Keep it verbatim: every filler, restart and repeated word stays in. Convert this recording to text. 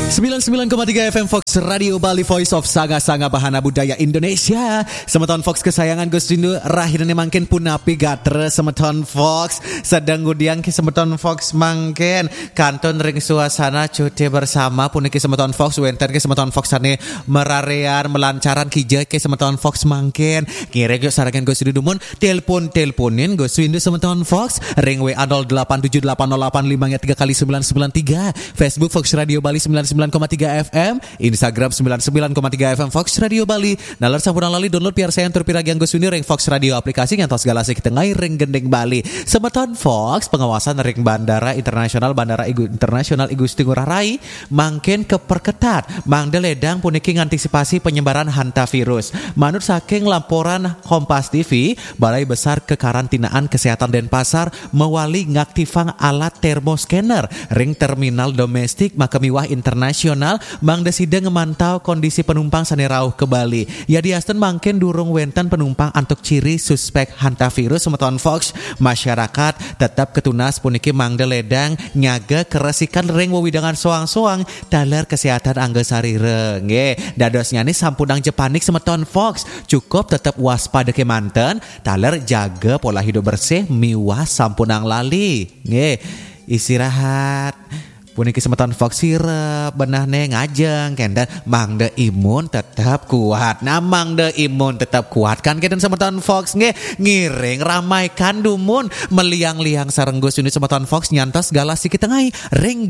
sembilan puluh sembilan koma tiga F M Fox Radio Bali, Voice of Saga-Saga Bahana Budaya Indonesia. Semeton Fox kesayangan Gus Windu rahirnya mangken punapi gatre semeton Fox sedang gudiang ke semeton Fox mangken kanton ring suasana cuti bersama puniki semeton Fox wenten ke semeton Fox ane merarean melancaran kijai ke semeton Fox mangken kira ge sarangan Gus Windu dumun telepon teleponin Gus Windu semeton Fox ring W A nol delapan tujuh delapan nol delapan lima tiga kali sembilan sembilan tiga, Facebook Fox Radio Bali sembilan puluh sembilan koma tiga F M, Instagram sembilan puluh sembilan koma tiga F M Fox Radio Bali. Nalar sampurna lali download biar saya tur piragi Gus Windu ring Fox Radio aplikasi ngantos galasi kita ngai ring gendeng Bali. Semeton Fox pengawasan ring Bandara Internasional Bandara Igu, Internasional Igusti Ngurah Rai mangken keperketat mangde ledang puniki ngantisipasi penyebaran hantavirus. Manut saking laporan Kompas T V, Balai Besar Kekarantinaan Kesehatan Denpasar mewali ngaktifang alat termoscanner ring terminal domestik Makamiwah Internasional mangde sida ngemantau kondisi penumpang sanerauh ke Bali. Ya diasten mangken durung wenten penumpang antuk ciri suspek hantavirus semeton Fox. Masyarakat tetap ketunas puniki mangde ledang nyaga keresikan ring wewidangan soang-soang dalar kesehatan angge sarire. Nggih, dadosnya nih sampunang jepanik semeton Fox. Cukup tetap waspada ke manten, dalar jaga pola hidup bersih miwah sampunang lali. Nggih, istirahat. Puniki semeton Fox sirep benah neng ngajeng kendan mangde imun tetap kuat. Nah mangde imun tetap kuat kan keden semeton Fox nge ngiring ramaikan dumun meliang-liang sareng Gus Windu semeton Fox nyantos galasi kita ngai ring